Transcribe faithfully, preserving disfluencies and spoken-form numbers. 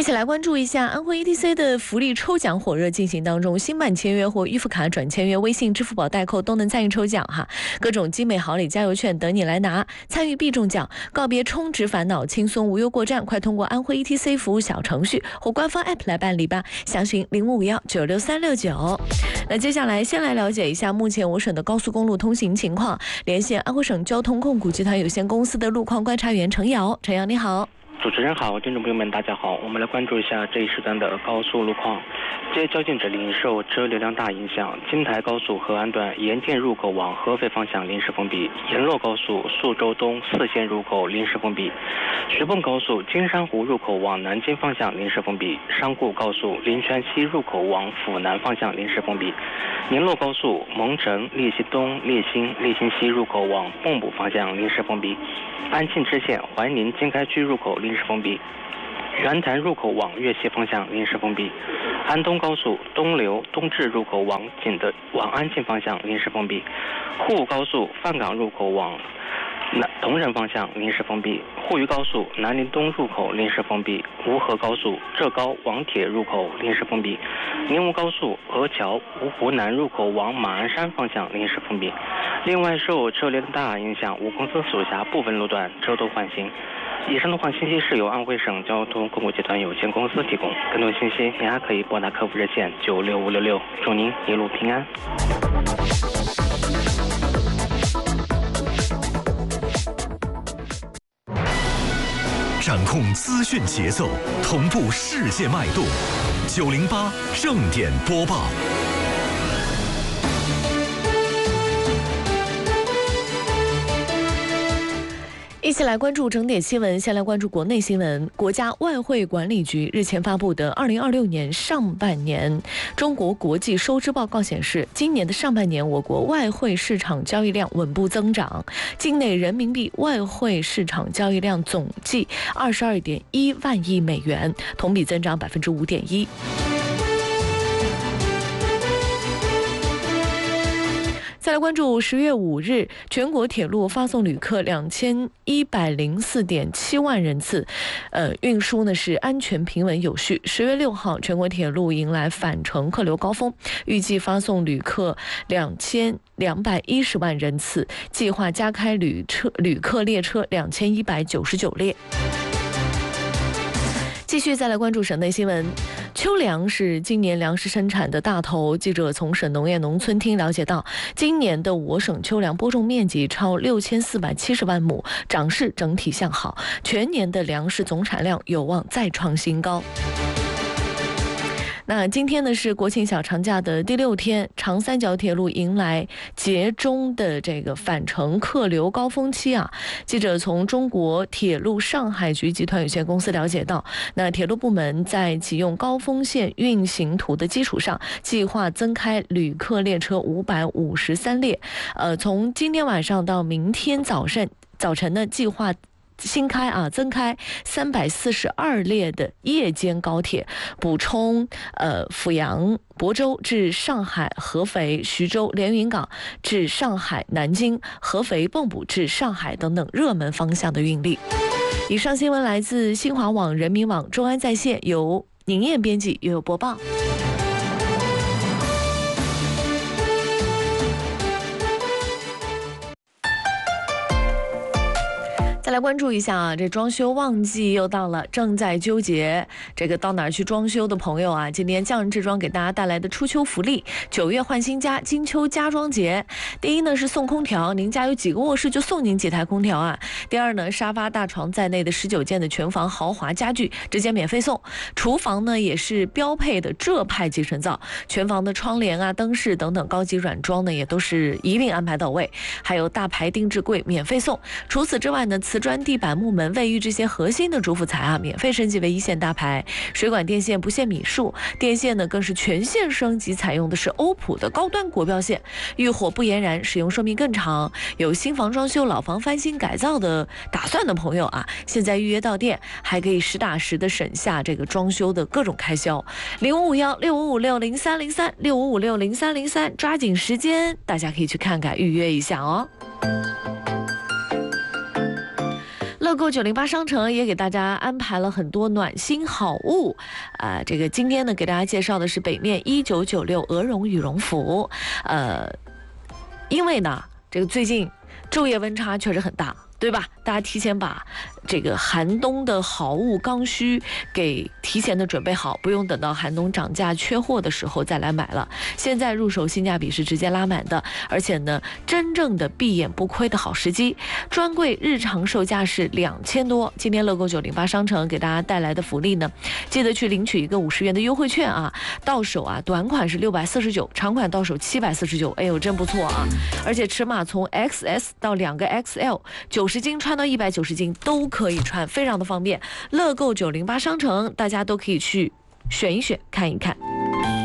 起来关注一下安徽 E T C 的福利抽奖火热进行当中，新版签约或预付卡转签约、微信、支付宝代扣都能参与抽奖哈，各种精美好礼、加油券等你来拿，参与必中奖，告别充值烦恼，轻松无忧过站，快通过安徽 E T C 服务小程序或官方 App 来办理吧，详询零五五幺九六三六九。那接下来先来了解一下目前我省的高速公路通行情况，连线安徽省交通控股集团有限公司的路况观察员陈瑶。陈瑶你好。 主持人好，听众朋友们大家好，我们来关注一下这一时段的高速路况。接交警指令，受车流量大影响，京台高速合安段盐店入口往合肥方向临时封闭，沿洛高速宿州东四线入口临时封闭，徐蚌高速金山湖入口往南京方向临时封闭，商固高速临泉西入口往府南方向临时封闭，宁洛高速蒙城烈西东烈兴烈兴西入口往蚌埠方向临时封闭，安庆支线怀宁经开区入口临时封闭，圆潭入口往粤西方向临时封闭，安东高速东流东至入口往景德往安庆方向临时封闭，沪高速范港入口往南同仁方向临时封闭，沪渝高速南宁东入口临时封闭，吴河高速浙高往铁入口临时封闭，宁吴高速鹅桥芜湖南入口往马鞍山方向临时封闭。另外，受车流大影响，我公司属下部分路段车都换行。以上路况信息是由安徽省交通控股集团有限公司提供，更多信息您还可以拨打客服热线九六五六六。祝您一路平安。 掌控资讯节奏，同步世界脉动。九零八正点播报。 一起来关注整点新闻，先来关注国内新闻。国家外汇管理局日前发布的二零二六年上半年中国国际收支报告显示，今年的上半年我国外汇市场交易量稳步增长，境内人民币外汇市场交易量总计二十二点一万亿美元，同比增长百分之五点一。再来关注十月五日，全国铁路发送旅客两千一百零四点七万人次，呃，运输呢是安全平稳有序。十月六号，全国铁路迎来返程客流高峰，预计发送旅客两千两百一十万人次，计划加开旅车旅客列车两千一百九十九列。继续再来关注省内新闻。秋粮是今年粮食生产的大头。记者从省农业农村厅了解到，今年的我省秋粮播种面积超六千四百七十万亩，长势整体向好，全年的粮食总产量有望再创新高。那今天呢是国庆小长假的第六天，长三角铁路迎来节中的这个返程客流高峰期啊。记者从中国铁路上海局集团有限公司了解到，那铁路部门在启用高峰线运行图的基础上，计划增开旅客列车五百五十三列。呃，从今天晚上到明天早晨，早晨呢计划新开啊，增开三百四十二列的夜间高铁，补充呃阜阳、亳州至上海、合肥、徐州、连云港至上海、南京、合肥、蚌埠至上海等等热门方向的运力。以上新闻来自新华网、人民网、中安在线，由宁燕编辑，也有播报。再来关注一下啊，这装修旺季又到了，正在纠结这个到哪儿去装修的朋友啊，今天匠人制装给大家带来的初秋福利，九月换新家，金秋家装节。第一呢是送空调，您家有几个卧室就送您几台空调啊。第二呢，沙发、大床在内的十九件的全房豪华家具直接免费送。厨房呢也是标配的浙派集成灶，全房的窗帘啊、灯饰等等高级软装呢也都是一并安排到位，还有大牌定制柜免费送。除此之外呢，瓷砖、地板、木门、卫浴这些核心的主辅材啊，免费升级为一线大牌。水管电线不限米数，电线呢更是全线升级，采用的是欧普的高端国标线，遇火不延燃，使用寿命更长。有新房装修、老房翻新改造的打算的朋友啊，现在预约到店，还可以实打实的省下这个装修的各种开销。零五五幺六五五六零三零三六五五六零三零三，抓紧时间，大家可以去看看预约一下哦。 乐购九零八商城也给大家安排了很多暖心好物，啊、呃，这个今天呢给大家介绍的是北面一九九六鹅绒羽绒服，呃，因为呢这个最近昼夜温差确实很大，对吧？大家提前把这个寒冬的好物刚需给提前的准备好，不用等到寒冬涨价缺货的时候再来买了。现在入手性价比是直接拉满的，而且呢，真正的闭眼不亏的好时机。专柜日常售价是两千多，今天乐购九零八商城给大家带来的福利呢，记得去领取一个五十元的优惠券啊，到手啊，短款是六百四十九，长款到手七百四十九，哎呦，真不错啊！而且尺码从 X S 到两个 X L， 九十斤穿到一百九十斤都可以穿，非常的方便。乐购九零八商城，大家都可以去选一选，看一看。